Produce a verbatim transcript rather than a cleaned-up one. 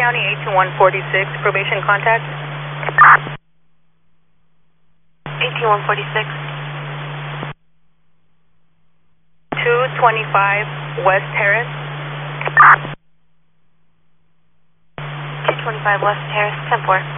County, eighteen one forty-six, probation contact. eighteen one forty-six. two twenty-five West Terrace. two twenty-five West Terrace, ten four.